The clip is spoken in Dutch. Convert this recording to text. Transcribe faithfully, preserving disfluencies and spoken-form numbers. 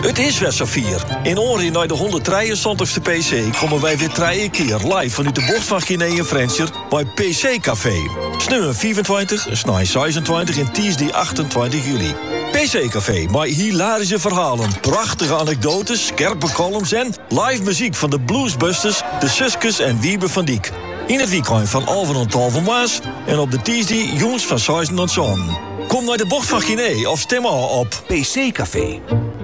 Het is weer Safier. In Oren naar de honderddrieëntwintigste P C komen wij weer drie keer live vanuit de bocht van Guinea en Frencher bij P C Café. Sneu vierentwintig, snij zesentwintig en Tuesday achtentwintig juli. P C Café, met hilarische verhalen, prachtige anekdotes, scherpe columns en live muziek van de Bluesbusters, de Suskes en Wiebe van Diek. In het weekend van Alphen en Talven Maas en op de Tuesday jongens van zes tot zeven. Kom naar de bocht van Guinea of stem al op P C Café.